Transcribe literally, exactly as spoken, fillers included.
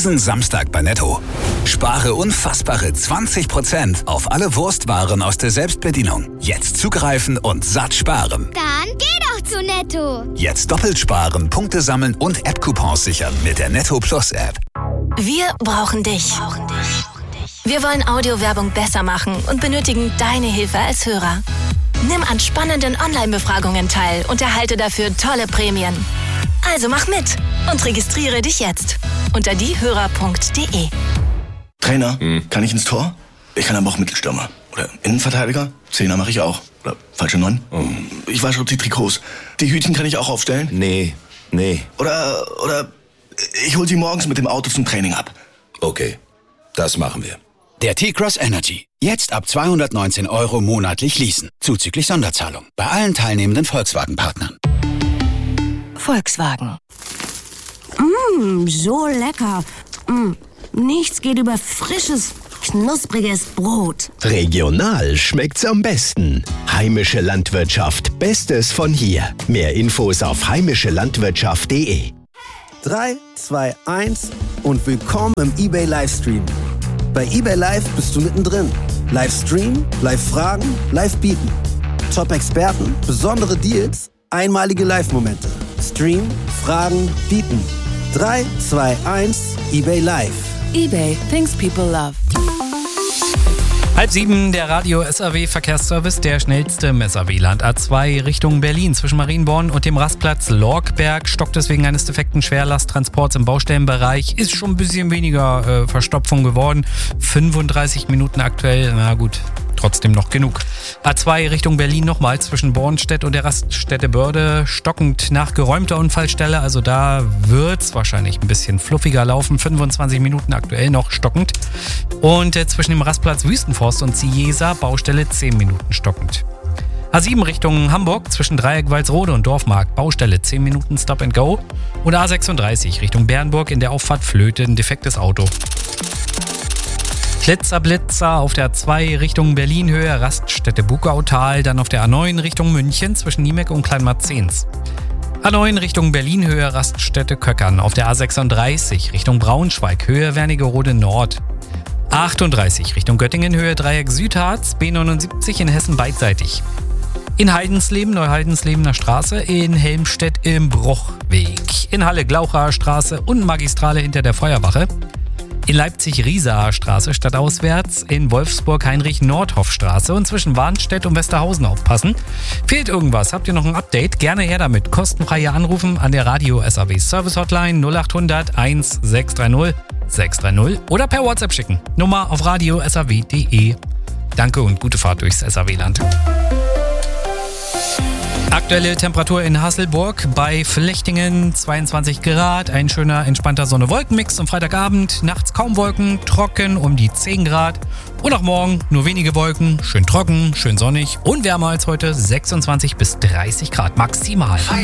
Diesen Samstag bei Netto. Spare unfassbare zwanzig Prozent auf alle Wurstwaren aus der Selbstbedienung. Jetzt zugreifen und satt sparen. Dann geh doch zu Netto. Jetzt doppelt sparen, Punkte sammeln und App-Coupons sichern mit der Netto Plus App. Wir brauchen dich. Wir wollen Audiowerbung besser machen und benötigen deine Hilfe als Hörer. Nimm an spannenden Online-Befragungen teil und erhalte dafür tolle Prämien. Also mach mit und registriere dich jetzt unter diehörer punkt de. Trainer, hm. kann ich ins Tor? Ich kann aber auch Mittelstürmer. Oder Innenverteidiger? Zehner mache ich auch. Oder falsche Neun? Oh. Ich wasche die Trikots. Die Hütchen kann ich auch aufstellen? Nee, nee. Oder, oder ich hol sie morgens mit dem Auto zum Training ab. Okay, das machen wir. Der T-Cross Energy. Jetzt ab zweihundertneunzehn Euro monatlich leasen. Zuzüglich Sonderzahlung. Bei allen teilnehmenden Volkswagen-Partnern. Volkswagen. Mmh, so lecker. Mmh, nichts geht über frisches, knuspriges Brot. Regional schmeckt's am besten. Heimische Landwirtschaft. Bestes von hier. Mehr Infos auf heimische landwirtschaft punkt de. drei, zwei, eins und willkommen im eBay Livestream. Bei eBay Live bist du mittendrin. Livestream, Live-Fragen, Live-Bieten. Top-Experten, besondere Deals, einmalige Live-Momente. Stream, Fragen, Bieten. drei, zwei, eins, eBay Live. eBay, things people love. Halb sieben, der Radio-S A W-Verkehrsservice, der schnellste im S A W-Land. A zwei Richtung Berlin zwischen Marienborn und dem Rastplatz Lorkberg stockt es wegen eines defekten Schwerlasttransports im Baustellenbereich. Ist schon ein bisschen weniger äh, Verstopfung geworden. fünfunddreißig Minuten aktuell, na gut, trotzdem noch genug. A zwei Richtung Berlin nochmal zwischen Bornstedt und der Raststätte Börde stockend nach geräumter Unfallstelle. Also da wird's wahrscheinlich ein bisschen fluffiger laufen. fünfundzwanzig Minuten aktuell noch stockend. Und äh, zwischen dem Rastplatz Wüstenforst und Ciesa Baustelle zehn Minuten stockend. A sieben Richtung Hamburg zwischen Dreieck Walsrode und Dorfmarkt Baustelle zehn Minuten Stop and Go. Oder A sechsunddreißig Richtung Bernburg in der Auffahrt Flöte ein defektes Auto. Blitzer, Blitzer auf der A zwei Richtung Berlin-Höhe, Raststätte Bukautal, dann auf der A neun Richtung München zwischen Niemek und Kleinmarzens. A neun Richtung Berlin-Höhe, Raststätte Köckern, auf der A sechsunddreißig Richtung Braunschweig, Höhe Wernigerode Nord. A achtunddreißig Richtung Göttingen-Höhe, Dreieck Südharz, B neunundsiebzig in Hessen beidseitig. In Heidensleben, Neuheidenslebener Straße, in Helmstedt im Bruchweg. In Halle Glauchaer Straße und Magistrale hinter der Feuerwache. In Leipzig Riesaer Straße stadtauswärts, in Wolfsburg Heinrich-Nordhoff-Straße und zwischen Warnstedt und Westerhausen aufpassen. Fehlt irgendwas? Habt ihr noch ein Update? Gerne her damit. Kostenfreie Anrufen an der Radio-S A W Service Hotline null achthundert eins sechs drei null sechs drei null oder per WhatsApp schicken. Nummer auf radio punkt s a w punkt de. Danke und gute Fahrt durchs S A W-Land. Aktuelle Temperatur in Hasselburg bei Flechtingen zweiundzwanzig Grad, ein schöner entspannter Sonne-Wolken-Mix am Freitagabend, nachts kaum Wolken, trocken um die zehn Grad und auch morgen nur wenige Wolken, schön trocken, schön sonnig und wärmer als heute, sechsundzwanzig bis dreißig Grad maximal.